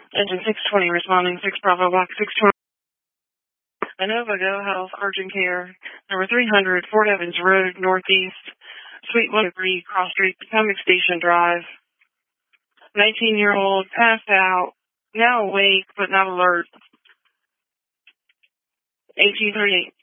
Engine 620 responding, 6 Bravo Block 620. Inova Go Health Urgent Care, number 300, Fort Evans Road, Northeast, Suite 103, Cross Street, Potomac Station Drive. 19-year-old, passed out, now awake but not alert. 1838.